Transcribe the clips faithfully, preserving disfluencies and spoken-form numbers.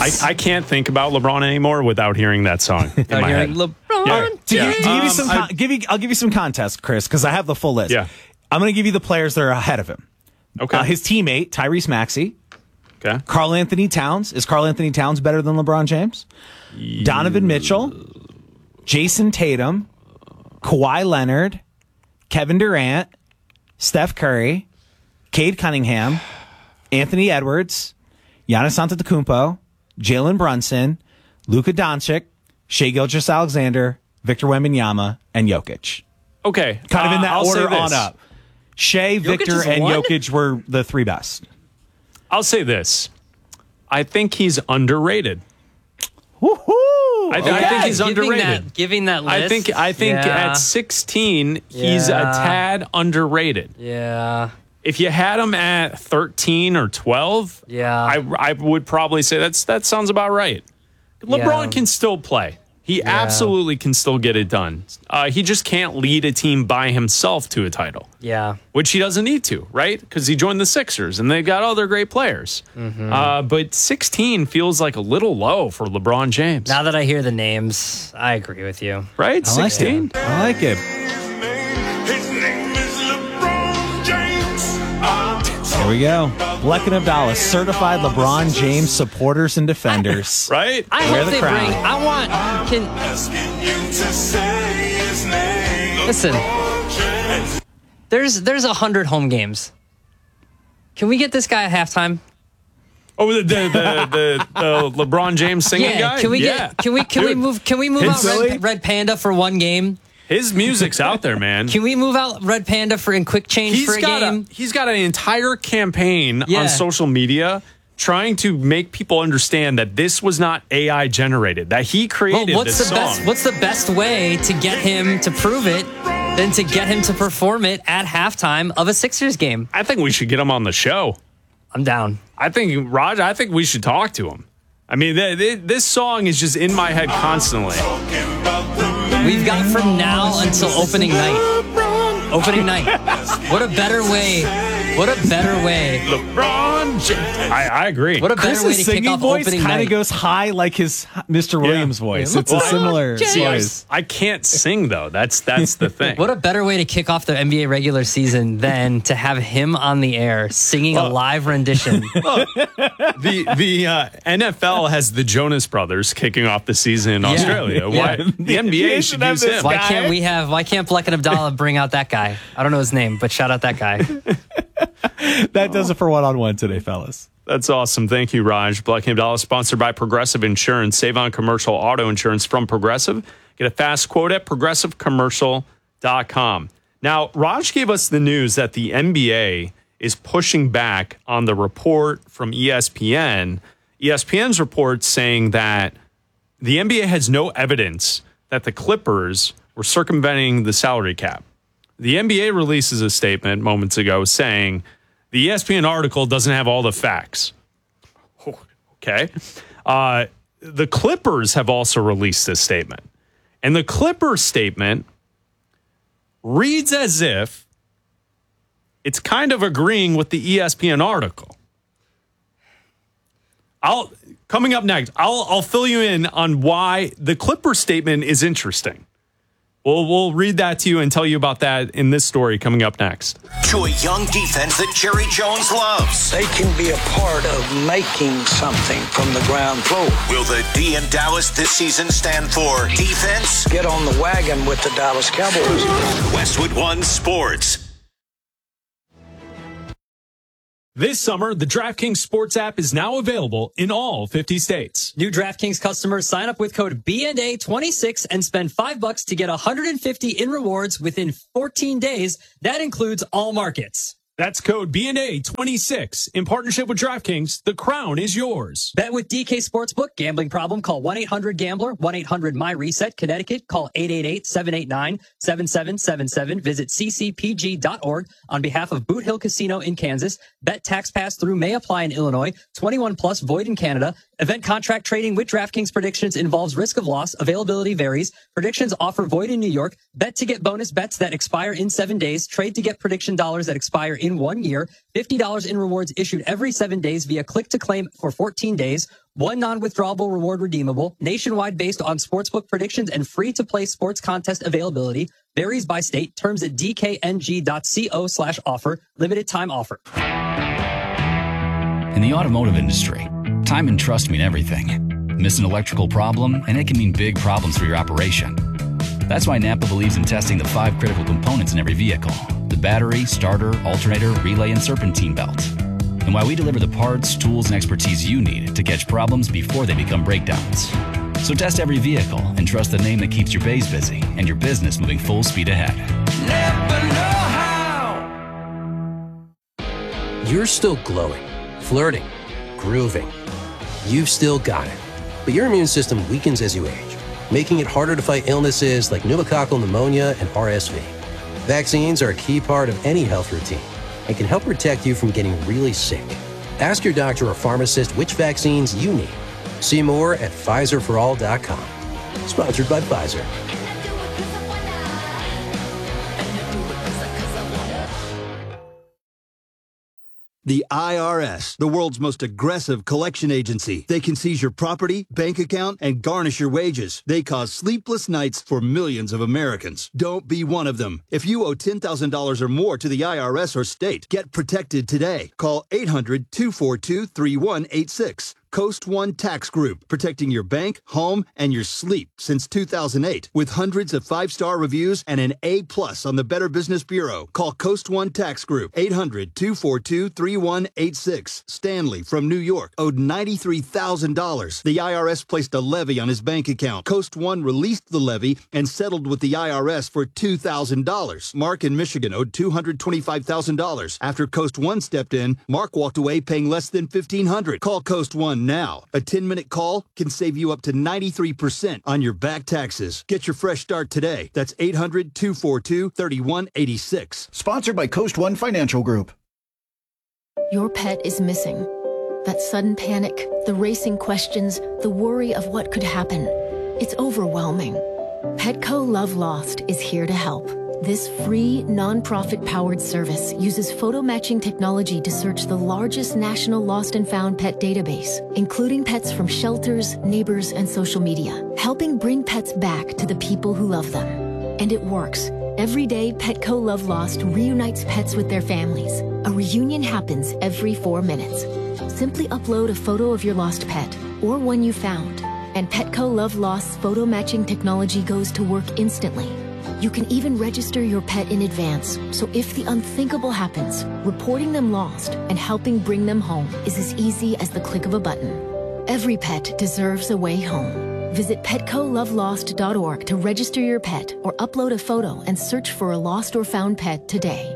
I, I can't think about LeBron anymore without hearing that song in my head. LeBron. Yeah. To, Yeah. give, to give you Um, some, I- con- give you, I'll give you some context, Chris, because I have the full list. Yeah. I'm going to give you the players that are ahead of him. Okay. Uh, his teammate, Tyrese Maxey. Okay. Karl Anthony Towns. Is Karl Anthony Towns better than LeBron James? Donovan Mitchell. Jason Tatum. Kawhi Leonard. Kevin Durant. Steph Curry. Cade Cunningham. Anthony Edwards. Giannis Antetokounmpo. Jalen Brunson. Luka Doncic. Shai Gilgeous-Alexander. Victor Wembanyama. And Jokic. Okay. Kind of in Uh, that I'll say order this. on up. Shea, Victor, is and one? Jokic were the three best. I'll say this. I think he's underrated. Woohoo! I, th- I Yeah, think he's giving underrated. That, giving that list. I think I think yeah. at sixteen he's a Yeah. tad underrated. Yeah. If you had him at thirteen or twelve, Yeah. I I would probably say that's that sounds about right. LeBron Yeah. can still play. He absolutely can still get it done. Uh, he just can't lead a team by himself to a title, Yeah. which he doesn't need to, right? Because he joined the Sixers and they've got other great players. Mm-hmm. Uh, but sixteen feels like a little low for LeBron James, Now that I hear the names, I agree with you. right? I like sixteen. it. I like it. His name is LeBron James. I'm Here we go. Black and Abdallah, certified LeBron James supporters and defenders. Right? I Wear hope the they crown. bring. I want. Can asking you to say his name. Listen. LeBron James. there's there's a hundred home games. Can we get this guy at halftime? Oh, the the the, the, the LeBron James singing Yeah. guy. Can we yeah. get? Can we? Can we Dude, move? Can we move It's out silly. Red, Red Panda for one game? His music's out there, man. Can we move out Red Panda for in quick change He's for a got game? a he's got an entire campaign Yeah. on social media trying to make people understand that this was not A I generated. That he Well, created what's this the song. best? What's the best way to get him to prove it than to get him to perform it at halftime of a Sixers game? I think we should get him on the show. I'm down. I think Raj. I think we should talk to him. I mean, th- th- this song is just in my head constantly. Talking about the man. We've got from now until opening night. Opening night. What a better way. What a better way. LeBron James. I, I agree. What a better way Chris's to kick singing off voice opening kind night. of goes high like his Mister Williams voice. It's a Well, similar James. voice. I can't sing though. That's that's the thing. What a better way to kick off the N B A regular season than to have him on the air singing a live rendition. the the uh, N F L has the Jonas Brothers kicking off the season in Australia. Why Yeah. the N B A They should should have use this him? Why guy. can't we have? Why can't Black and Abdallah bring out that guy? I don't know his name, but shout out that guy. That does it for one on one today, fellas. That's awesome. Thank you, Raj. Black and Abdallah, sponsored by Progressive Insurance. Save on commercial auto insurance from Progressive. Get a fast quote at progressive commercial dot com. Now, Raj gave us the news that the N B A is pushing back on the report from E S P N. E S P N's report saying that the N B A has no evidence that the Clippers were circumventing the salary cap. The N B A releases a statement moments ago saying the E S P N article doesn't have all the facts. Okay. Uh, the Clippers have also released this statement. And the Clippers statement reads as if it's kind of agreeing with the E S P N article. I'll coming up next, I'll I'll fill you in on why the Clippers statement is interesting. We'll, we'll read that to you and tell you about that in this story coming up next. To a young defense that Jerry Jones loves. They can be a part of making something from the ground floor. Will the D in Dallas this season stand for defense? Get on the wagon with the Dallas Cowboys. Westwood One Sports. This summer, the DraftKings Sports app is now available in all fifty states. New DraftKings customers sign up with code B N A twenty-six and spend five bucks to get one hundred fifty in rewards within fourteen days. That includes all markets. That's code B N A twenty-six. In partnership with DraftKings, the crown is yours. Bet with D K Sportsbook. Gambling problem? Call one eight hundred gambler, one eight hundred my reset. Connecticut, call eight eight eight, seven eight nine, seven seven seven seven. Visit c c p g dot org on behalf of Boot Hill Casino in Kansas. Bet tax pass through may apply in Illinois. twenty-one plus void in Canada. Event contract trading with DraftKings predictions involves risk of loss. Availability varies. Predictions offer void in New York. Bet to get bonus bets that expire in seven days. Trade to get prediction dollars that expire in in one year, fifty dollars in rewards issued every seven days via click to claim for fourteen days, one non-withdrawable reward redeemable, nationwide based on sportsbook predictions and free-to-play sports contest availability, varies by state, terms at dkng.co slash offer, limited time offer. In the automotive industry, time and trust mean everything. Miss an electrical problem, and it can mean big problems for your operation. That's why Napa believes in testing the five critical components in every vehicle: the battery, starter, alternator, relay, and serpentine belt. And why we deliver the parts, tools, and expertise you need to catch problems before they become breakdowns. So test every vehicle and trust the name that keeps your bays busy and your business moving full speed ahead. Never know how. You're still glowing, flirting, grooving. You've still got it. But your immune system weakens as you age, making it harder to fight illnesses like pneumococcal pneumonia and R S V. Vaccines are a key part of any health routine and can help protect you from getting really sick. Ask your doctor or pharmacist which vaccines you need. See more at Pfizer for all dot com. Sponsored by Pfizer. The I R S, the world's most aggressive collection agency. They can seize your property, bank account, and garnish your wages. They cause sleepless nights for millions of Americans. Don't be one of them. If you owe ten thousand dollars or more to the I R S or state, get protected today. Call eight hundred, two four two, three one eight six. Coast One Tax Group, protecting your bank, home, and your sleep since two thousand eight. With hundreds of five-star reviews and an A plus on the Better Business Bureau. Call Coast One Tax Group, eight hundred, two four two, three one eight six. Stanley from New York owed ninety-three thousand dollars. The I R S placed a levy on his bank account. Coast One released the levy and settled with the I R S for two thousand dollars. Mark in Michigan owed two hundred twenty-five thousand dollars. After Coast One stepped in, Mark walked away paying less than fifteen hundred dollars. Call Coast One now. A ten-minute call can save you up to ninety-three percent on your back taxes. Get your fresh start today. That's eight hundred, two four two, three one eight six. Sponsored by Coast One Financial Group. Your pet is missing. That sudden panic, the racing questions, the worry of what could happen. It's overwhelming. Petco Love Lost is here to help. This free, non-profit-powered service uses photo matching technology to search the largest national lost and found pet database, including pets from shelters, neighbors, and social media, helping bring pets back to the people who love them. And it works. Every day, Petco Love Lost reunites pets with their families. A reunion happens every four minutes. Simply upload a photo of your lost pet, or one you found, and Petco Love Lost's photo matching technology goes to work instantly. You can even register your pet in advance, so if the unthinkable happens, reporting them lost and helping bring them home is as easy as the click of a button. Every pet deserves a way home. Visit petco love lost dot org to register your pet or upload a photo and search for a lost or found pet today.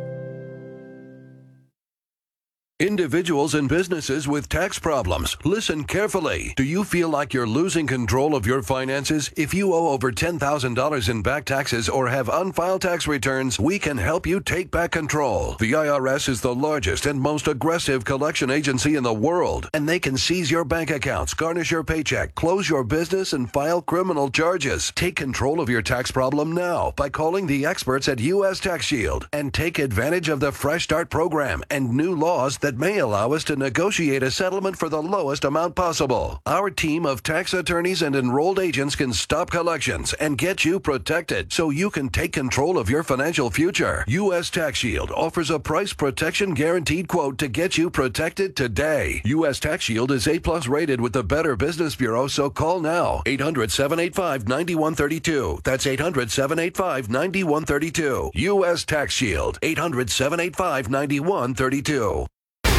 Individuals and businesses with tax problems, listen carefully. Do you feel like you're losing control of your finances? If you owe over ten thousand dollars in back taxes or have unfiled tax returns, we can help you take back control. The I R S is the largest and most aggressive collection agency in the world, and they can seize your bank accounts, garnish your paycheck, close your business, and file criminal charges. Take control of your tax problem now by calling the experts at U S Tax Shield and take advantage of the Fresh Start program and new laws that may allow us to negotiate a settlement for the lowest amount possible. Our team of tax attorneys and enrolled agents can stop collections and get you protected so you can take control of your financial future. U S Tax Shield offers a price protection guaranteed quote to get you protected today. U S Tax Shield is A plus rated with the Better Business Bureau, so call now. eight hundred, seven eight five, nine one three two. That's eight hundred, seven eight five, nine one three two. U S Tax Shield. eight hundred, seven eight five, nine one three two.